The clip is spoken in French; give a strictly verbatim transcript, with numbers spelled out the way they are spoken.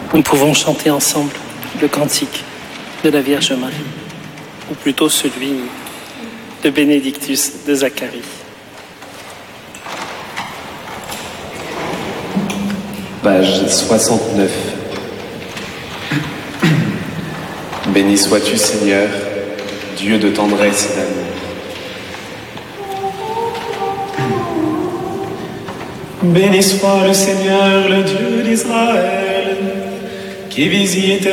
nous pouvons chanter ensemble le cantique de la Vierge Marie, ou plutôt celui de Bénédictus de Zacharie. Page soixante-neuf. Béni sois-tu, Seigneur, Dieu de tendresse et d'amour. Béni soit le Seigneur, le Dieu d'Israël, qui visite